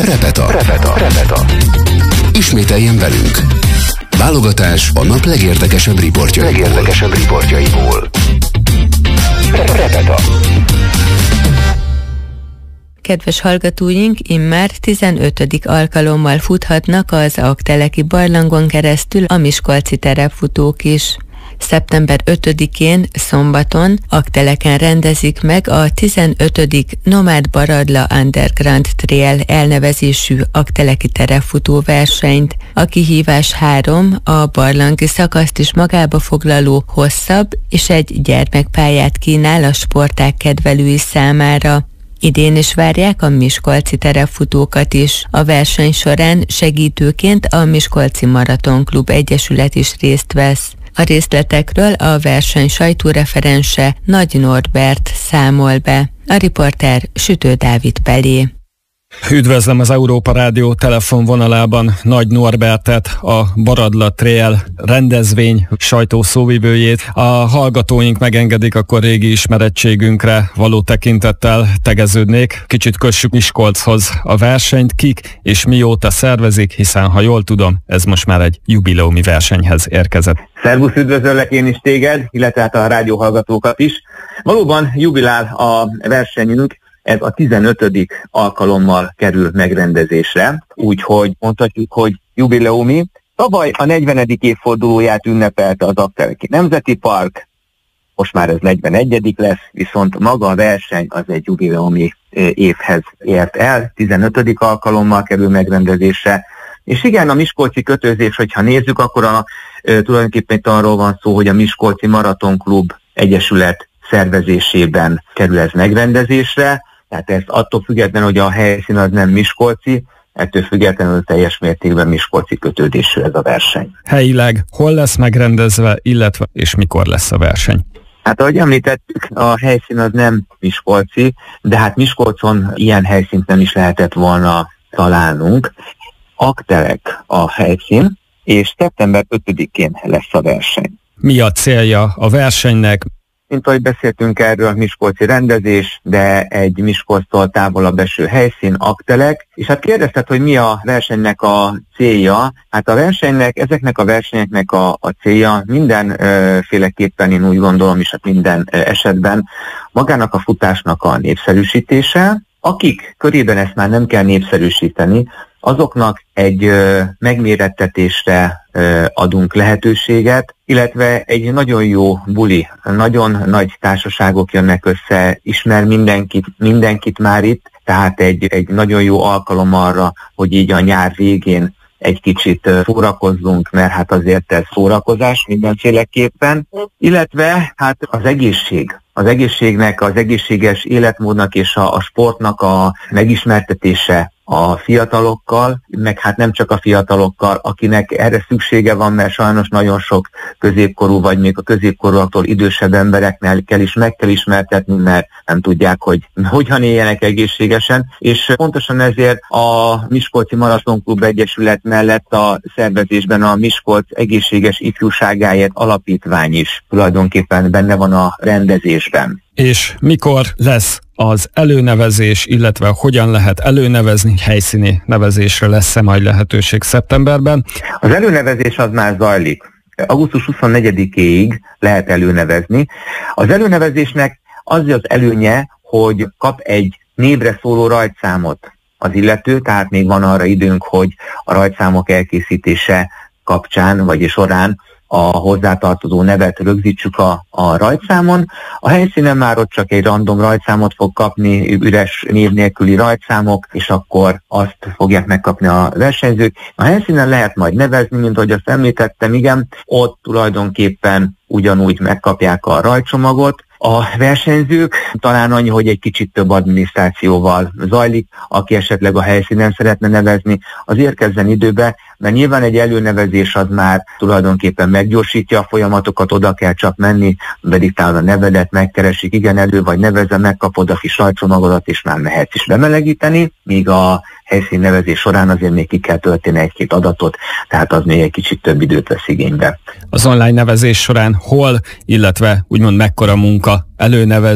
Repeta. Ismételjen velünk. Válogatás a nap legérdekesebb riportjaiból. Repeta. Kedves hallgatóink, immár 15. alkalommal futhatnak az Aggteleki barlangon keresztül a miskolci terepfutók is. Szeptember 5-én, szombaton Aggteleken rendezik meg a 15. Nomád Baradla Underground Trail elnevezésű aggteleki terepfutó versenyt. A kihívás 3, a barlangi szakaszt is magába foglaló hosszabb és egy gyermekpályát kínál a sportág kedvelői számára. Idén is várják a miskolci terepfutókat is. A verseny során segítőként a Miskolci Maratonklub Egyesület is részt vesz. A részletekről a verseny sajtóreferense Nagy Norbert számol be. A riporter Sütő Dávid Pelé. Üdvözlöm az Európa Rádió telefonvonalában Nagy Norbertet, a Baradla Trail rendezvény sajtószóvivőjét. A hallgatóink megengedik, akkor régi ismerettségünkre való tekintettel tegeződnék. Kicsit kössük Miskolchoz a versenyt, kik és mióta szervezik, hiszen ha jól tudom, ez most már egy jubileumi versenyhez érkezett. Szervusz, üdvözöllek én is téged, illetve a rádióhallgatókat is. Valóban jubilál a versenyünk. Ez a 15. alkalommal kerül megrendezésre, úgyhogy mondhatjuk, hogy jubileumi. Tavaly a 40. évfordulóját ünnepelte az Aggteleki Nemzeti Park, most már ez 41. lesz, viszont maga a verseny az egy jubileumi évhez ért el, 15. alkalommal kerül megrendezésre. És igen, a miskolci kötőzés, hogyha nézzük, akkor tulajdonképpen itt arról van szó, hogy a Miskolci Maratonklub Egyesület szervezésében kerül ez megrendezésre, tehát ez attól függetlenül, hogy a helyszín az nem miskolci, ettől függetlenül teljes mértékben miskolci kötődésű ez a verseny. Helyileg hol lesz megrendezve, illetve és mikor lesz a verseny? Hát ahogy említettük, a helyszín az nem miskolci, de hát Miskolcon ilyen helyszínt nem is lehetett volna találnunk. Aggtelek a helyszín, és szeptember 5-én lesz a verseny. Mi a célja a versenynek? Mint ahogy beszéltünk erről, miskolci rendezés, de egy Miskolctól távolabb eső helyszín, Aggtelek. És hát kérdezted, hogy mi a versenynek a célja. Hát a versenynek, ezeknek a versenyeknek a célja mindenféleképpen, én úgy gondolom is, hát minden esetben magának a futásnak a népszerűsítése. Akik körében ezt már nem kell népszerűsíteni, azoknak egy megmérettetésre adunk lehetőséget, illetve egy nagyon jó buli, nagyon nagy társaságok jönnek össze, ismer mindenkit már itt, tehát egy nagyon jó alkalom arra, hogy így a nyár végén egy kicsit szórakozzunk, mert hát azért ez szórakozás mindenféleképpen, illetve hát az egészségnek, az egészséges életmódnak és a sportnak a megismertetése a fiatalokkal, meg hát nem csak a fiatalokkal, akinek erre szüksége van, mert sajnos nagyon sok középkorú, vagy még a középkorúaktól idősebb embereknél meg kell ismertetni, mert nem tudják, hogy hogyan éljenek egészségesen, és pontosan ezért a Miskolci Maratonklub Egyesület mellett a szervezésben a Miskolc Egészséges Ifjúságáért Alapítvány is tulajdonképpen benne van a rendezésben. És mikor lesz az előnevezés, illetve hogyan lehet előnevezni, helyszíni nevezésre lesz-e majd lehetőség szeptemberben? Az előnevezés az már zajlik. Augusztus 24-éig lehet előnevezni. Az előnevezésnek az előnye, hogy kap egy névre szóló rajtszámot az illető, tehát még van arra időnk, hogy a rajtszámok elkészítése kapcsán, vagy során a hozzátartozó nevet rögzítsük a rajtszámon. A helyszínen már ott csak egy random rajtszámot fog kapni, üres név nélküli rajtszámok, és akkor azt fogják megkapni a versenyzők. A helyszínen lehet majd nevezni, mint ahogy azt említettem, igen, ott tulajdonképpen ugyanúgy megkapják a rajtcsomagot. A versenyzők talán annyi, hogy egy kicsit több adminisztrációval zajlik, aki esetleg a helyszínen szeretne nevezni, az érkezzen időbe, mert nyilván egy előnevezés az már tulajdonképpen meggyorsítja a folyamatokat, oda kell csak menni, bediktálod a nevedet, megkeresik, igen, elő vagy nevezze, megkapod a kis rajtcsomagodat, és már mehetsz is bemelegíteni, míg a helyszínnevezés során azért még ki kell tölteni egy-két adatot, tehát az még egy kicsit több időt vesz igénybe. Az online nevezés során hol, illetve úgymond mekkora munka előnevezni?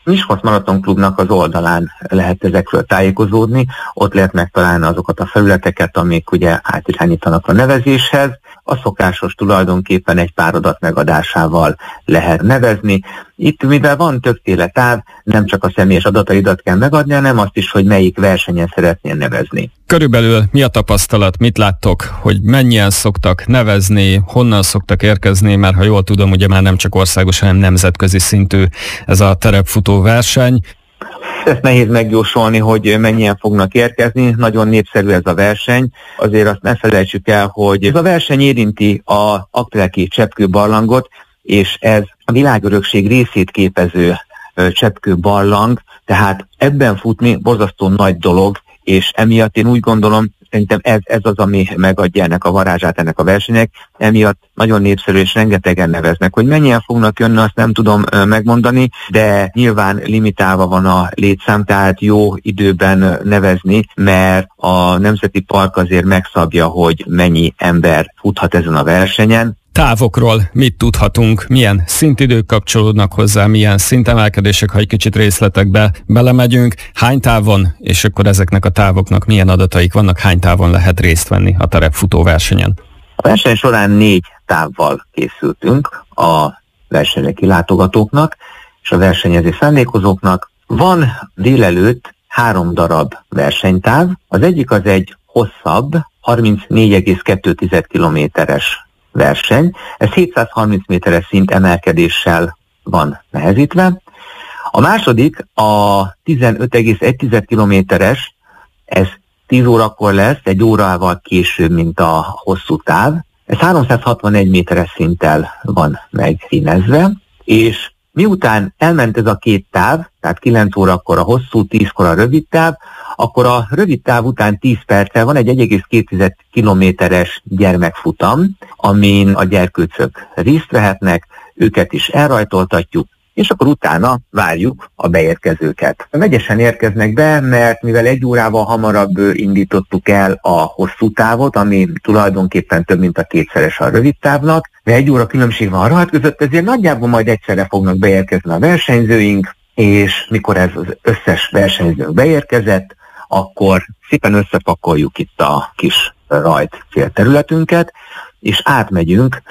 Miskolc Maraton Klubnak az oldalán lehet ezekről tájékozódni, ott lehet megtalálni azokat a felületeket, amik ugye átirányítanak a nevezéshez. A szokásos tulajdonképpen egy pár adat megadásával lehet nevezni. Itt, mivel van többféle táv, nem csak a személyes adataidat kell megadni, hanem azt is, hogy melyik versenyen szeretnél nevezni. Körülbelül mi a tapasztalat, mit láttok, hogy mennyien szoktak nevezni, honnan szoktak érkezni, mert ha jól tudom, ugye már nem csak országos, hanem nemzetközi szintű ez a terepfutó verseny. Ezt nehéz megjósolni, hogy mennyien fognak érkezni, nagyon népszerű ez a verseny. Azért azt ne felejtsük el, hogy ez a verseny érinti a Aggteleki cseppkőbarlangot, és ez a világörökség részét képező cseppkőbarlang, tehát ebben futni borzasztó nagy dolog, és emiatt én úgy gondolom, szerintem ez az, ami megadja ennek a varázsát ennek a versenynek, emiatt nagyon népszerű és rengetegen neveznek. Hogy mennyien fognak jönni, azt nem tudom megmondani, de nyilván limitálva van a létszám, tehát jó időben nevezni, mert a Nemzeti Park azért megszabja, hogy mennyi ember futhat ezen a versenyen. Távokról mit tudhatunk, milyen szintidők kapcsolódnak hozzá, milyen szintemelkedések, ha egy kicsit részletekbe belemegyünk, hány távon, és akkor ezeknek a távoknak milyen adataik vannak, hány távon lehet részt venni a terepfutó versenyen? A verseny során 4 távval készültünk a versenyre kilátogatóknak és a versenyező szándékozóknak. Van délelőtt 3 darab versenytáv, az egyik az egy hosszabb, 34,2 kilométeres verseny. Ez 730 méteres szint emelkedéssel van nehezítve. A második a 15,1 kilométeres, ez 10 órakor lesz, egy órával később, mint a hosszú táv. Ez 361 méteres szinttel van megszínezve, és miután elment ez a 2 táv, tehát 9 órakor a hosszú, 10-kor a rövid táv, akkor a rövid táv után 10 perccel van egy 1,2 kilométeres gyermekfutam, amin a gyerkőcök részt vehetnek, őket is elrajtoltatjuk, és akkor utána várjuk a beérkezőket. Vegyesen érkeznek be, mert mivel 1 órával hamarabb indítottuk el a hosszú távot, ami tulajdonképpen több mint a 2-szeres a rövid távnak, de 1 óra különbség van a rajt között, ezért nagyjából majd egyszerre fognak beérkezni a versenyzőink, és mikor ez az összes versenyző beérkezett, akkor szépen összepakoljuk itt a kis rajt célterületünket, és átmegyünk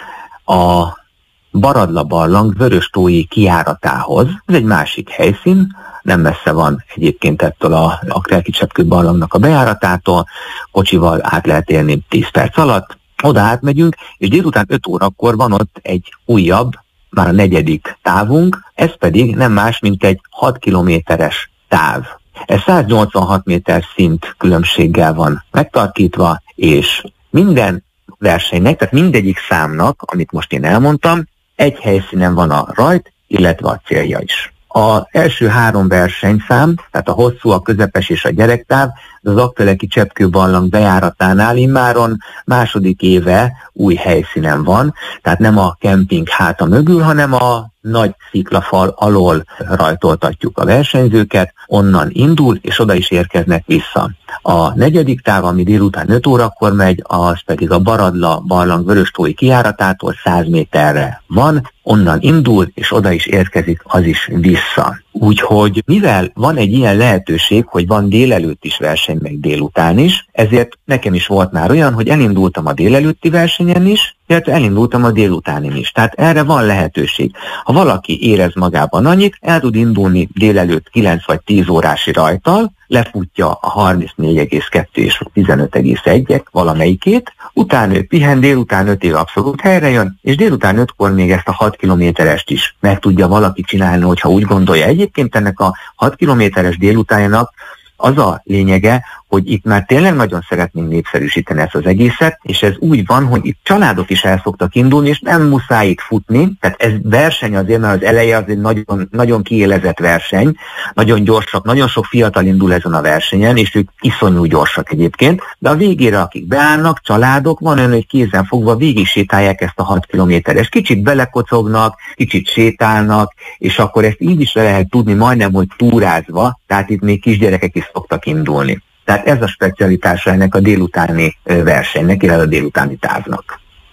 a Baradla barlang vöröstói kijáratához. Ez egy másik helyszín, nem messze van egyébként ettől a Aggteleki cseppkőbarlangnak a bejáratától, kocsival át lehet élni 10 perc alatt, oda átmegyünk, és délután 5 órakor van ott egy újabb, már a 4. távunk, ez pedig nem más, mint egy 6 kilométeres táv. Ez 186 méter szint különbséggel van megtarkítva, és minden versenynek, tehát mindegyik számnak, amit most én elmondtam, egy helyszínen van a rajt, illetve a célja is. Az első 3 versenyszám, tehát a hosszú, a közepes és a gyerektáv, az Aggteleki cseppkőbarlang bejáratánál immáron második éve új helyszínen van, tehát nem a kemping háta mögül, hanem a nagy sziklafal alól rajtoltatjuk a versenyzőket, onnan indul, és oda is érkeznek vissza. A 4. táv, ami délután 5 órakor megy, az pedig a Baradla barlang vöröstói kijáratától 100 méterre van, onnan indul, és oda is érkezik az is vissza. Úgyhogy mivel van egy ilyen lehetőség, hogy van délelőtt is verseny, meg délután is, ezért nekem is volt már olyan, hogy elindultam a délelőtti versenyen is, illetve elindultam a délutánin is. Tehát erre van lehetőség. Ha valaki érez magában annyit, el tud indulni délelőtt 9 vagy 10 órási rajttal, lefutja a 34,2 és a 15,1-ek valamelyikét, utána ő pihen, délután 5 abszolút helyre jön, és délután 5-kor még ezt a 6 kilométerest is meg tudja valaki csinálni, hogyha úgy gondolja. Egyébként ennek a 6 kilométeres délutánjának az a lényege, hogy itt már tényleg nagyon szeretnénk népszerűsíteni ezt az egészet, és ez úgy van, hogy itt családok is el szoktak indulni, és nem muszáj itt futni, tehát ez verseny azért, mert az eleje az egy nagyon, nagyon kiélezett verseny, nagyon gyorsak, nagyon sok fiatal indul ezen a versenyen, és ők iszonyú gyorsak egyébként, de a végére, akik beállnak, családok, van olyan, hogy kézen fogva végig sétálják ezt a 6 kilométeres, kicsit belekocognak, kicsit sétálnak, és akkor ezt így is le lehet tudni majdnem, hogy túrázva, tehát itt még kisgyerekek is szoktak indulni. Tehát ez a specialitása ennek a délutáni versenynek, illetve a délutáni távnak.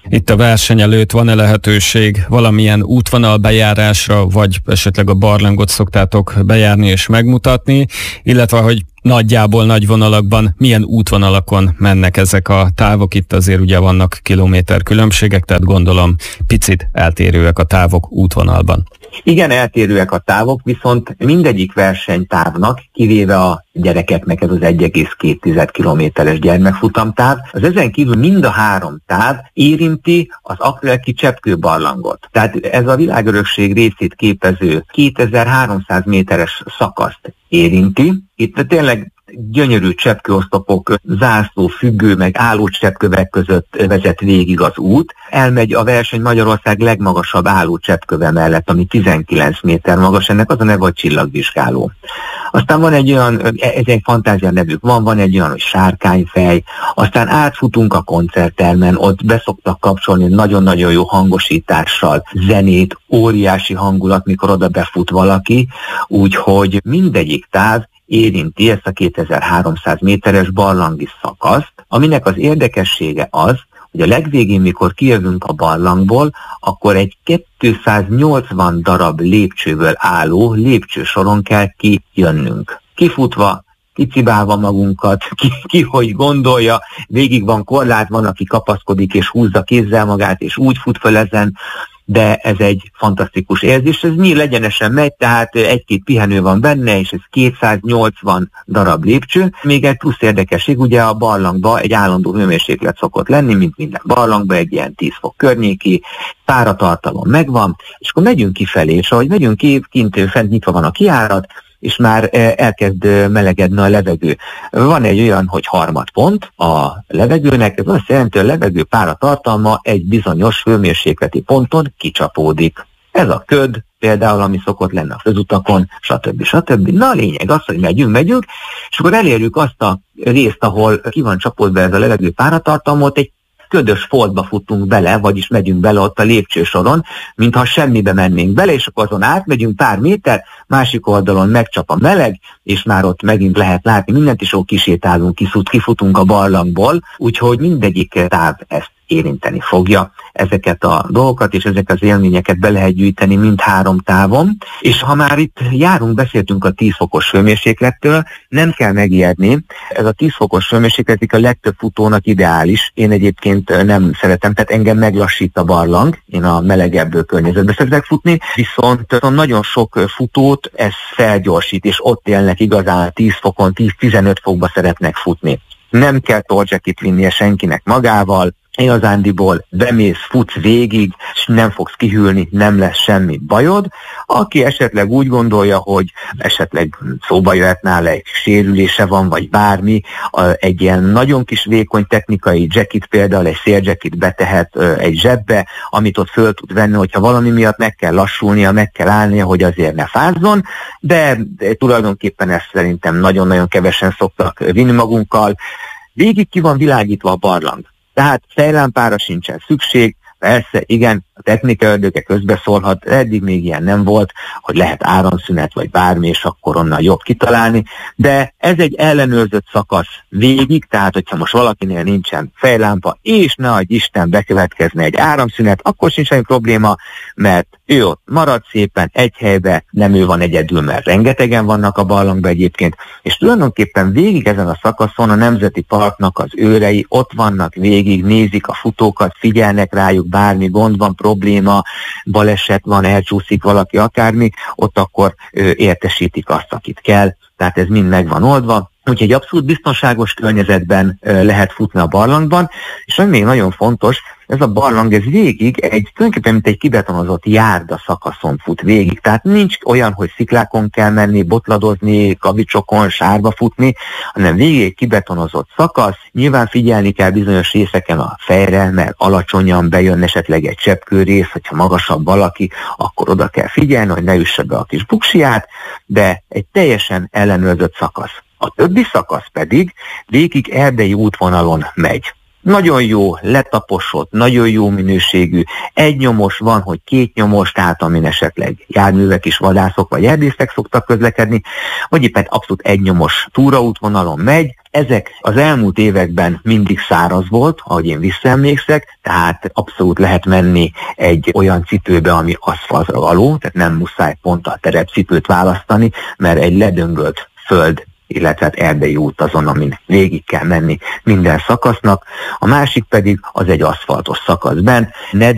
Itt a verseny előtt van-e lehetőség valamilyen útvonal bejárásra, vagy esetleg a barlangot szoktátok bejárni és megmutatni, illetve hogy nagyjából nagy vonalakban milyen útvonalakon mennek ezek a távok? Itt azért ugye vannak kilométer különbségek, tehát gondolom picit eltérőek a távok útvonalban. Igen, eltérőek a távok, viszont mindegyik versenytávnak, kivéve a gyerekeknek ez az 1,2 kilométeres gyermekfutamtáv, az ezen kívül mind a 3 táv érinti az Aggteleki cseppkőbarlangot. Tehát ez a világörökség részét képező 2300 méteres szakaszt érinti. Itt tényleg gyönyörű cseppkőosztopok, zászló, függő, meg álló cseppkövek között vezet végig az út. Elmegy a verseny Magyarország legmagasabb álló cseppköve mellett, ami 19 méter magas, ennek az a neve, hogy csillagvizsgáló. Aztán van egy olyan, ez egy fantázia nevük van egy olyan, hogy sárkányfej, aztán átfutunk a koncerttermen, ott beszoktak kapcsolni nagyon-nagyon jó hangosítással, zenét, óriási hangulat, mikor oda befut valaki, úgyhogy mindegyik táv érinti ezt a 2300 méteres barlangi szakaszt, aminek az érdekessége az, hogy a legvégén, mikor kijövünk a barlangból, akkor egy 280 darab lépcsőből álló lépcsősoron kell kijönnünk. Kifutva, kicibálva magunkat, ki hogy gondolja, végig van korlát, van, aki kapaszkodik és húzza kézzel magát, és úgy fut föl ezen, de ez egy fantasztikus érzés, ez nyíl egyenesen megy, tehát egy-két pihenő van benne, és ez 280 darab lépcső. Még egy plusz érdekesség, ugye a barlangban egy állandó hőmérséklet szokott lenni, mint minden barlangban, egy ilyen 10 fok környéki, páratartalom megvan, és akkor megyünk kifelé, és ahogy megyünk ki, kint fent nyitva van a kijárat, és már elkezd melegedni a levegő. Van egy olyan, hogy harmadpont a levegőnek, ez azt jelenti, hogy a levegő páratartalma egy bizonyos hőmérsékleti ponton kicsapódik. Ez a köd, például, ami szokott lenni a közutakon, stb. Na a lényeg az, hogy megyünk, és akkor elérjük azt a részt, ahol ki van csapódva ez a levegő páratartalmot, egy ködös foltba futunk bele, vagyis megyünk bele ott a lépcsősoron, mintha semmibe mennénk bele, és akkor azon átmegyünk pár méter, másik oldalon megcsap a meleg, és már ott megint lehet látni mindent, és ott kisétálunk, kifutunk a barlangból, úgyhogy mindegyik táv ezt érinteni fogja. Ezeket a dolgokat és ezek az élményeket be lehet gyűjteni mind 3 távon, és ha már itt járunk, beszéltünk a 10 fokos hőmérséklettől, nem kell megijedni, ez a 10 fokos hőmérsékletig a legtöbb futónak ideális, én egyébként nem szeretem, tehát engem meglassít a barlang, én a melegebb környezetbe szeretek futni, viszont nagyon sok futót ez felgyorsít, és ott élnek igazán 10 fokon, 10-15 fokba szeretnek futni. Nem kell tolljacket vinnie senkinek magával, igazándiból bemész, futsz végig, és nem fogsz kihűlni, nem lesz semmi bajod. Aki esetleg úgy gondolja, hogy esetleg szóba jöhet nála egy sérülése van, vagy bármi, egy ilyen nagyon kis vékony technikai jacket, például egy széljacket betehet egy zsebbe, amit ott föl tud venni, hogyha valami miatt meg kell lassulnia, meg kell állnia, hogy azért ne fázzon, de tulajdonképpen ezt szerintem nagyon-nagyon kevesen szoktak vinni magunkkal. Végig ki van világítva a barlang. Tehát fejlámpára sincsen szükség, persze, igen, a technika ördöge közbeszólhat, eddig még ilyen nem volt, hogy lehet áramszünet vagy bármi, és akkor onnan jobb kitalálni, de ez egy ellenőrzött szakasz végig, tehát hogyha most valakinél nincsen fejlámpa, és ne adj Isten bekövetkezne egy áramszünet, akkor sincs semmi probléma, mert ő ott marad szépen egy helybe, nem ő van egyedül, mert rengetegen vannak a barlangban egyébként, és tulajdonképpen végig ezen a szakaszon a Nemzeti Parknak az őrei ott vannak végig, nézik a futókat, figyelnek rájuk, bármi gond van, probléma, baleset van, elcsúszik valaki, akármi, ott akkor értesítik azt, akit kell, tehát ez mind meg van oldva. Úgyhogy egy abszolút biztonságos környezetben lehet futni a barlangban, és ami még nagyon fontos, ez a barlang, ez végig tulajdonképpen mint egy kibetonozott járda szakaszon fut végig. Tehát nincs olyan, hogy sziklákon kell menni, botladozni, kavicsokon, sárba futni, hanem végig egy kibetonozott szakasz. Nyilván figyelni kell bizonyos részeken a fejre, mert alacsonyan bejön esetleg egy cseppkőrész, hogyha magasabb valaki, akkor oda kell figyelni, hogy ne üsse be a kis buksiját, de egy teljesen ellenőrzött szakasz. A többi szakasz pedig végig erdei útvonalon megy. nagyon jó, letaposott, nagyon jó minőségű, egy nyomos van, hogy két nyomos, tehát amin esetleg járművek is, vadászok vagy erdészek szoktak közlekedni, vagy éppen abszolút egy nyomos túraútvonalon megy. Ezek az elmúlt években mindig száraz volt, ahogy én visszaemlékszek, tehát abszolút lehet menni egy olyan cipőbe, ami aszfaltra való, tehát nem muszáj pont a terepcipőt választani, mert egy ledöngölt föld, illetve erdei út azon, amin végig kell menni minden szakasznak. A másik pedig az egy aszfaltos szakaszben,